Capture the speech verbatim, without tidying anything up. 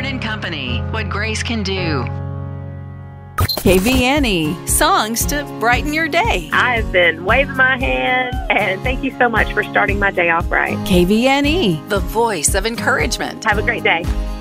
Lauren and Company, what Grace can do. K V N E, songs to brighten your day. I have been waving my hand, and thank you so much for starting my day off right. K V N E, the voice of encouragement. Have a great day.